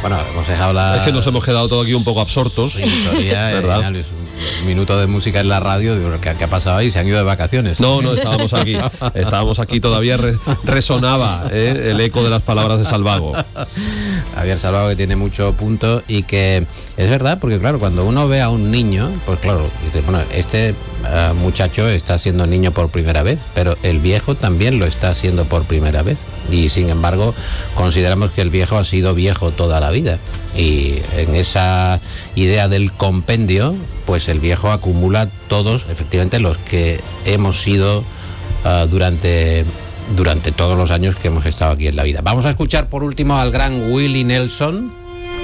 Bueno, hemos dejado la... Es que nos hemos quedado todo aquí un poco absortos. Sí, todavía, un minuto de música en la radio, digo, ¿qué ha pasado ahí? ¿Se han ido de vacaciones? No, estábamos aquí, todavía resonaba el eco de las palabras de Salvago. Javier Salvago, que tiene mucho punto y que es verdad, porque claro, cuando uno ve a un niño, pues claro, dice, bueno, este muchacho está siendo niño por primera vez, pero el viejo también lo está haciendo por primera vez, y sin embargo consideramos que el viejo ha sido viejo toda la vida, y en esa idea del compendio, pues el viejo acumula todos, efectivamente, los que hemos sido durante todos los años que hemos estado aquí en la vida. Vamos a escuchar por último al gran Willie Nelson.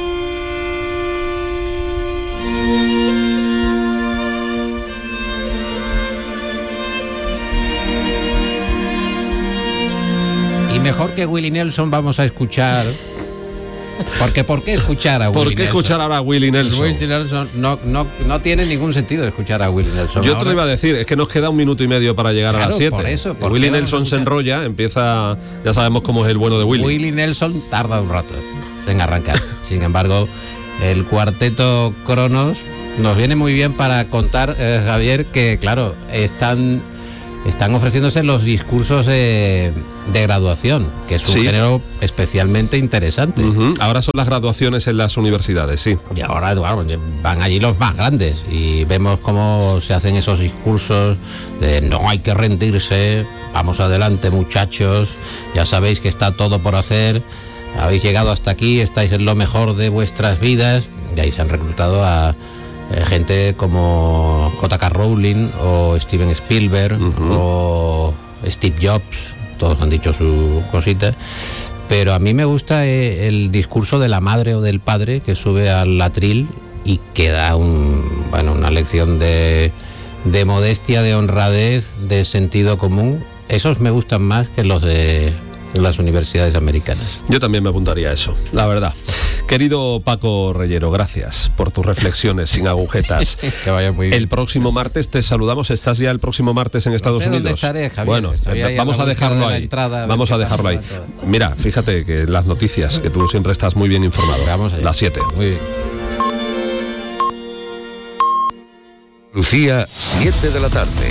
Y mejor que Willie Nelson vamos a escuchar... Porque ¿por qué escuchar a Willie Nelson? ¿Por qué escuchar ahora a Willie Nelson? Willie Nelson no tiene ningún sentido escuchar a Willie Nelson. Yo te lo iba a decir, es que nos queda 1 minuto y medio para llegar a las 7. Por eso, Willie Nelson se enrolla, empieza, ya sabemos cómo es el bueno de Willie. Willie Nelson tarda un rato en arrancar. Sin embargo, el cuarteto Cronos nos viene muy bien para contar, Javier, que claro, están ofreciéndose los discursos de graduación, que es un género especialmente interesante. Ahora son las graduaciones en las universidades, sí. Y ahora van allí los más grandes y vemos cómo se hacen esos discursos de no hay que rendirse, vamos adelante muchachos, ya sabéis que está todo por hacer, habéis llegado hasta aquí, estáis en lo mejor de vuestras vidas, y ahí se han reclutado a gente como J.K. Rowling o Steven Spielberg o Steve Jobs, todos han dicho su cosita, pero a mí me gusta el discurso de la madre o del padre que sube al atril y que da una lección de modestia, de honradez, de sentido común. Esos me gustan más que los de las universidades americanas. Yo también me apuntaría a eso, la verdad. Querido Paco Reyero, gracias por tus reflexiones sin agujetas. Que vaya muy bien. El próximo martes te saludamos. ¿Estás ya el próximo martes en Estados Unidos? ¿Dónde estaré, Javier? Bueno, vamos a dejarlo ahí. Vamos a dejarlo ahí. Mira, fíjate que las noticias, que tú siempre estás muy bien informado. Vamos allá. Las 7. Muy bien. Lucía, 7 de la tarde.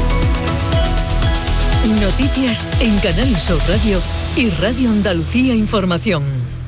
Noticias en Canal Sur Radio y Radio Andalucía Información.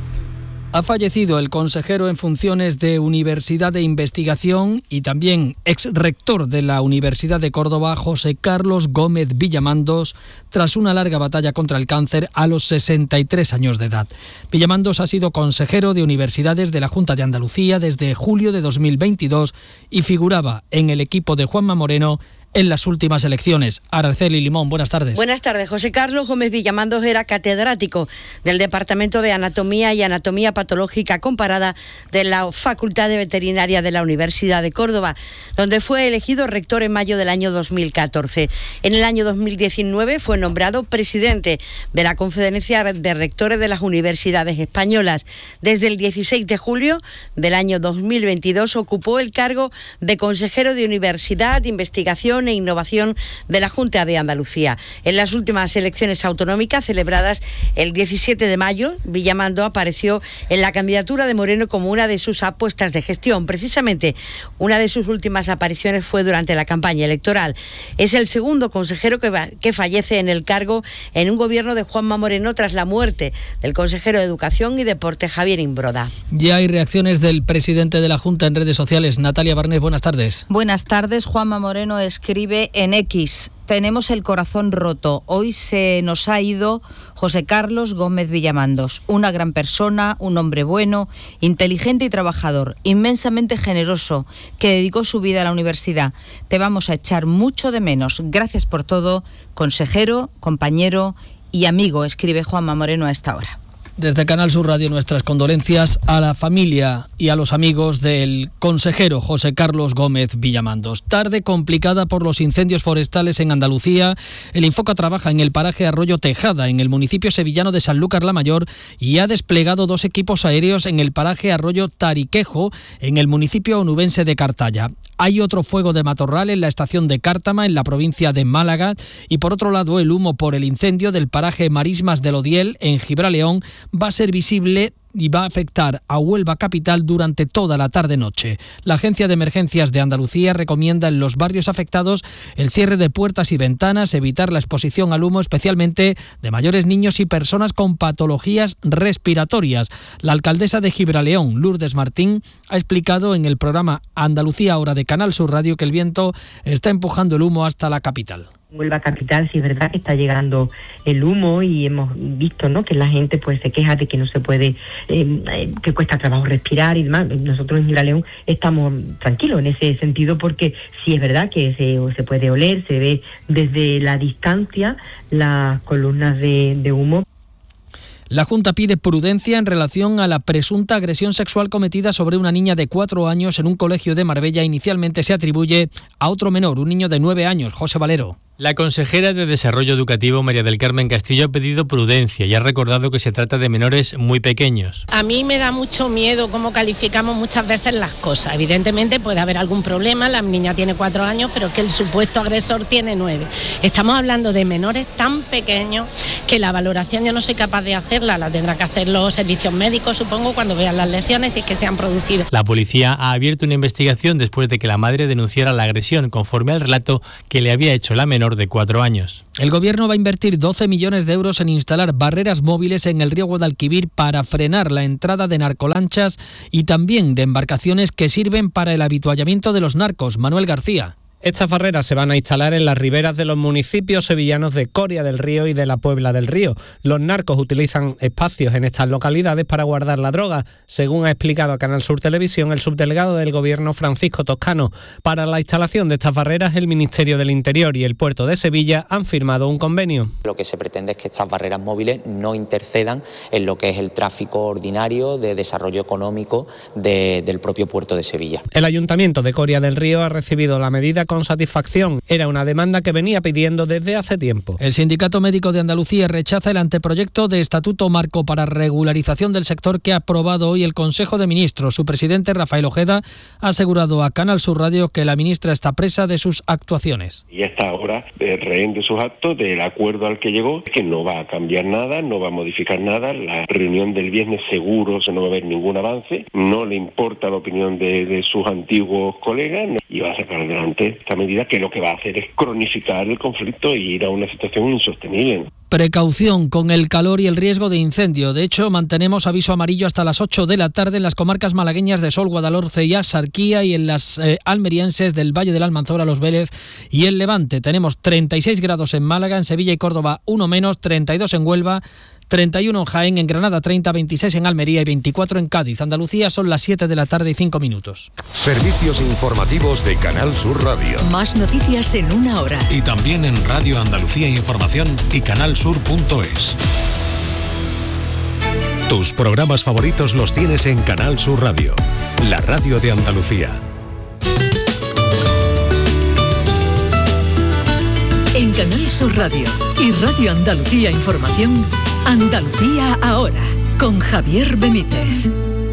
Ha fallecido el consejero en funciones de Universidad de Investigación y también exrector de la Universidad de Córdoba, José Carlos Gómez Villamandos, tras una larga batalla contra el cáncer a los 63 años de edad. Villamandos ha sido consejero de universidades de la Junta de Andalucía desde julio de 2022 y figuraba en el equipo de Juanma Moreno en las últimas elecciones. Araceli Limón, buenas tardes. Buenas tardes. José Carlos Gómez Villamandos era catedrático del Departamento de Anatomía y Anatomía Patológica Comparada de la Facultad de Veterinaria de la Universidad de Córdoba, donde fue elegido rector en mayo del año 2014. En el año 2019 fue nombrado presidente de la Conferencia de Rectores de las Universidades Españolas. Desde el 16 de julio del año 2022 ocupó el cargo de consejero de Universidad, Investigación e Innovación de la Junta de Andalucía. En las últimas elecciones autonómicas celebradas el 17 de mayo, Villamandos apareció en la candidatura de Moreno como una de sus apuestas de gestión. Precisamente, una de sus últimas apariciones fue durante la campaña electoral. Es el segundo consejero que fallece en el cargo en un gobierno de Juanma Moreno tras la muerte del consejero de Educación y Deporte, Javier Imbroda. Ya hay reacciones del presidente de la Junta en redes sociales. Natalia Barnés, buenas tardes. Buenas tardes. Juanma Moreno escribe en X: tenemos el corazón roto. Hoy se nos ha ido José Carlos Gómez Villamandos, una gran persona, un hombre bueno, inteligente y trabajador, inmensamente generoso, que dedicó su vida a la universidad. Te vamos a echar mucho de menos. Gracias por todo, consejero, compañero y amigo, escribe Juanma Moreno a esta hora. Desde Canal Sur Radio nuestras condolencias a la familia y a los amigos del consejero José Carlos Gómez Villamandos. Tarde complicada por los incendios forestales en Andalucía. El Infoca trabaja en el paraje Arroyo Tejada, en el municipio sevillano de Sanlúcar la Mayor, y ha desplegado 2 equipos aéreos en el paraje Arroyo Tariquejo, en el municipio onubense de Cartaya. Hay otro fuego de matorral en la estación de Cártama, en la provincia de Málaga, y por otro lado el humo por el incendio del paraje Marismas del Odiel, en Gibraleón, va a ser visible y va a afectar a Huelva capital durante toda la tarde-noche. La Agencia de Emergencias de Andalucía recomienda en los barrios afectados el cierre de puertas y ventanas, evitar la exposición al humo, especialmente de mayores, niños y personas con patologías respiratorias. La alcaldesa de Gibraleón, Lourdes Martín, ha explicado en el programa Andalucía Ahora de Canal Sur Radio que el viento está empujando el humo hasta la capital. Huelva capital, sí es verdad que está llegando el humo y hemos visto, ¿no?, que la gente pues se queja de que no se puede, que cuesta trabajo respirar y demás. Nosotros en Gibraleón estamos tranquilos en ese sentido porque sí es verdad que se puede oler, se ve desde la distancia las columnas de humo. La Junta pide prudencia en relación a la presunta agresión sexual cometida sobre una niña de 4 años en un colegio de Marbella. Inicialmente se atribuye a otro menor, un niño de 9 años, José Valero. La consejera de Desarrollo Educativo, María del Carmen Castillo, ha pedido prudencia y ha recordado que se trata de menores muy pequeños. A mí me da mucho miedo cómo calificamos muchas veces las cosas. Evidentemente puede haber algún problema, la niña tiene 4 años, pero es que el supuesto agresor tiene 9. Estamos hablando de menores tan pequeños que la valoración yo no soy capaz de hacerla, la tendrá que hacer los servicios médicos, supongo, cuando vean las lesiones y es que se han producido. La policía ha abierto una investigación después de que la madre denunciara la agresión, conforme al relato que le había hecho la menor de 4 años. El Gobierno va a invertir 12 millones de euros en instalar barreras móviles en el río Guadalquivir para frenar la entrada de narcolanchas y también de embarcaciones que sirven para el avituallamiento de los narcos. Manuel García. Estas barreras se van a instalar en las riberas de los municipios sevillanos de Coria del Río y de la Puebla del Río. Los narcos utilizan espacios en estas localidades para guardar la droga, según ha explicado a Canal Sur Televisión el subdelegado del Gobierno Francisco Toscano. Para la instalación de estas barreras, el Ministerio del Interior y el Puerto de Sevilla han firmado un convenio. Lo que se pretende es que estas barreras móviles no intercedan en lo que es el tráfico ordinario de desarrollo económico del propio Puerto de Sevilla. El Ayuntamiento de Coria del Río ha recibido la medida con satisfacción. Era una demanda que venía pidiendo desde hace tiempo. El Sindicato Médico de Andalucía rechaza el anteproyecto de Estatuto Marco para regularización del sector que ha aprobado hoy el Consejo de Ministros. Su presidente, Rafael Ojeda, ha asegurado a Canal Sur Radio que la ministra está presa de sus actuaciones. Y está ahora rehén de sus actos, del acuerdo al que llegó, que no va a cambiar nada, no va a modificar nada. La reunión del viernes seguro no va a haber ningún avance, no le importa la opinión de sus antiguos colegas y va a sacar adelante esta medida que lo que va a hacer es cronificar el conflicto y ir a una situación insostenible. Precaución con el calor y el riesgo de incendio. De hecho, mantenemos aviso amarillo hasta las 8 de la tarde en las comarcas malagueñas de Sol, Guadalhorce y Axarquía y en las almerienses del Valle del Almanzora, Los Vélez y el Levante. Tenemos 36 grados en Málaga, en Sevilla y Córdoba 1 menos, 32 en Huelva, 31 en Jaén, en Granada 30, 26 en Almería y 24 en Cádiz. Andalucía son las 7 de la tarde y 5 minutos. Servicios informativos de Canal Sur Radio. Más noticias en una hora. Y también en Radio Andalucía Información y canalsur.es. Tus programas favoritos los tienes en Canal Sur Radio, la radio de Andalucía. En Canal Sur Radio y Radio Andalucía Información, Andalucía Ahora, con Javier Benítez.